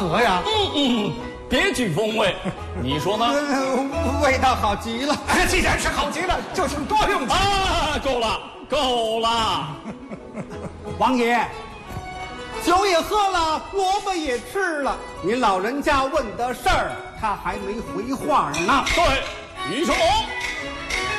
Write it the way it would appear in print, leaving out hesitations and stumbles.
喝呀？ 别具风味，你说呢？ 味道好极了。 既然是好极了，就请多用。 啊，够了，够了！ 王爷，酒也喝了，萝卜也吃了，您老人家问的事儿，他还没回话呢。 对，于成龙。